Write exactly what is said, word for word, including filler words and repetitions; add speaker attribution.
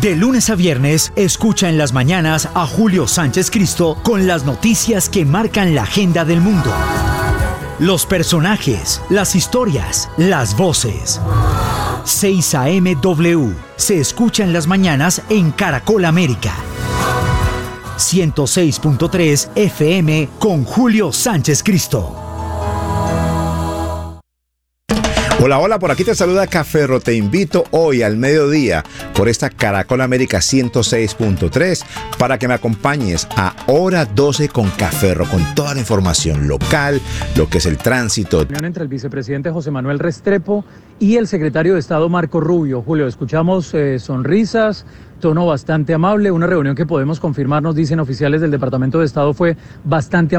Speaker 1: De lunes a viernes, escucha en las mañanas a Julio Sánchez Cristo con las noticias que marcan la agenda del mundo. Los personajes, las historias, las voces. seis a eme W se escucha en las mañanas en Caracol América. ciento seis punto tres F M con Julio Sánchez Cristo.
Speaker 2: Hola, hola, por aquí te saluda Caferro. Te invito hoy al mediodía por esta Caracol América ciento seis punto tres para que me acompañes a hora doce con Caferro, con toda la información local, lo que es el tránsito.
Speaker 3: Reunión entre el vicepresidente José Manuel Restrepo y el secretario de Estado Marco Rubio. Julio, escuchamos eh, sonrisas, tono bastante amable, una reunión que podemos confirmar, nos dicen oficiales del Departamento de Estado, fue bastante amable.